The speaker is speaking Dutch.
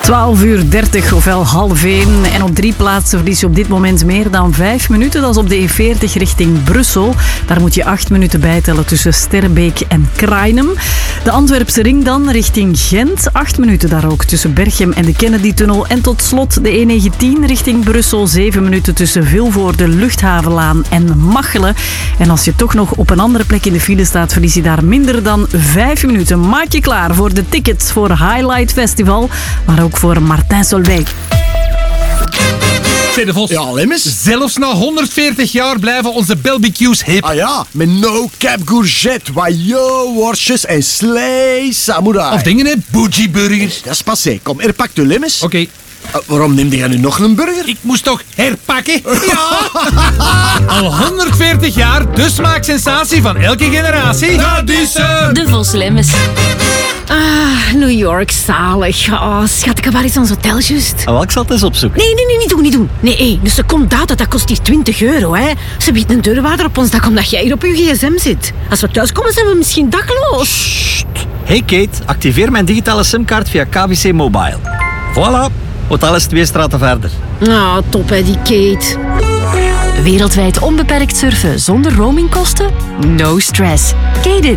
12:30 ofwel 12:30. En op 3 plaatsen verlies je op dit moment meer dan 5 minuten. Dat is op de E40 richting Brussel. Daar moet je 8 minuten bijtellen tussen Sterrenbeek en Krainem. De Antwerpse ring dan richting Gent. 8 minuten daar ook tussen Berchem en de Kennedy-tunnel. En tot slot de E19 richting Brussel. 7 minuten tussen Vilvoorde, Luchthavenlaan en Machelen. En als je toch nog op een andere plek in de file staat, verlies je daar minder dan 5 minuten. Maak je klaar voor de tickets voor Highlight Festival, maar ook voor Martin Solveig. De Vos. Ja, Lemmens. Zelfs na 140 jaar blijven onze barbecues hip. Ah ja, met no cap courgette, wajo, worstjes en slee samurai. Of dingen, hè? Bougie burgers. Dat is passé. Kom, er pakt u Lemmens. Oké. Waarom neemde jij nu nog een burger? Ik moest toch herpakken? Ja! Al 140 jaar, de smaaksensatie van elke generatie. Dat is De Vos Lemmens. Ah, New York, zalig. Oh, schat, waar is ons hotel juist? Wel, ik zal het eens opzoeken. Nee, niet doen. Nee, dus ze komt data, dat kost hier €20, hè. Ze biedt een deurwaarder op ons dak omdat jij hier op je gsm zit. Als we thuiskomen, zijn we misschien dakloos. Hey Kate, activeer mijn digitale simkaart via KBC Mobile. Voilà, hotel is 2 straten verder. Ah, top hè, die Kate. Wereldwijd onbeperkt surfen zonder roamingkosten? No stress. Kate it.